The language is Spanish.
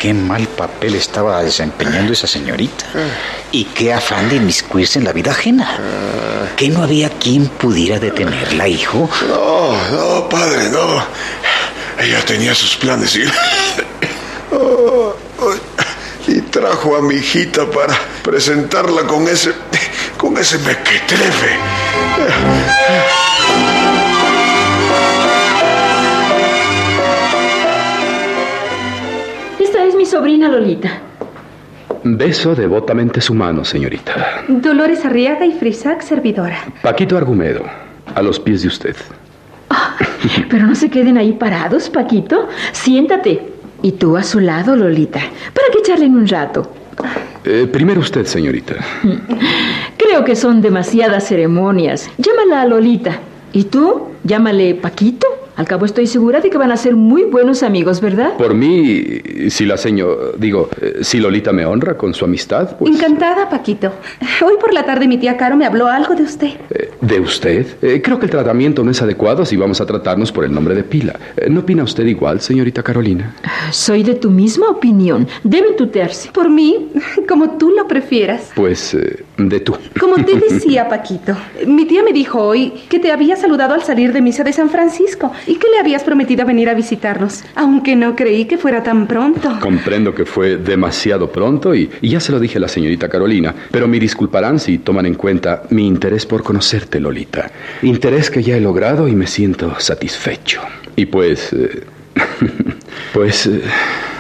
qué mal papel estaba desempeñando esa señorita. Y qué afán de inmiscuirse en la vida ajena. ¿Que no había quien pudiera detenerla, hijo? No, padre, no. Ella tenía sus planes y trajo a mi hijita para presentarla con ese mequetrefe. Esta es mi sobrina Lolita. Beso devotamente su mano, señorita. Dolores Arriaga y Frisac, servidora. Paquito Argumedo, a los pies de usted. Pero no se queden ahí parados, Paquito. Siéntate. Y tú a su lado, Lolita, para que charlen un rato. Primero usted, señorita. Creo que son demasiadas ceremonias. Llámala a Lolita. ¿Y tú? Llámale Paquito. Al cabo estoy segura de que van a ser muy buenos amigos, ¿verdad? Por mí, si si Lolita me honra con su amistad, pues... Encantada, Paquito. Hoy por la tarde mi tía Caro me habló algo de usted. ¿De usted? Creo que el tratamiento no es adecuado si vamos a tratarnos por el nombre de pila. ¿No opina usted igual, señorita Carolina? Soy de tu misma opinión. Deben tutearse. Por mí, como tú lo prefieras. Pues, de tú. Como te decía, Paquito, mi tía me dijo hoy que te había saludado al salir de misa de San Francisco y que le habías prometido venir a visitarnos, aunque no creí que fuera tan pronto. Comprendo que fue demasiado pronto y ya se lo dije a la señorita Carolina, pero me disculparán si toman en cuenta mi interés por conocerte, Lolita. Interés que ya he logrado y me siento satisfecho. Y pues...